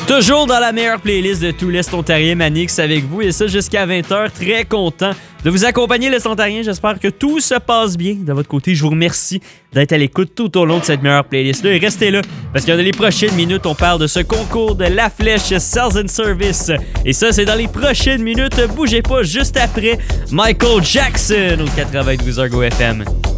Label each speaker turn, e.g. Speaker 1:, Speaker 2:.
Speaker 1: Toujours dans la meilleure playlist de tout l'Est ontarien, Manix avec vous, et ça jusqu'à 20h. Très content de vous accompagner, l'Est ontarien. J'espère que tout se passe bien de votre côté. Je vous remercie d'être à l'écoute tout au long de cette meilleure playlist-là. Et restez là, parce que dans les prochaines minutes, on parle de ce concours de La Flèche Sales and Service. Et ça, c'est dans les prochaines minutes. Bougez pas, juste après Michael Jackson au 92 Go FM.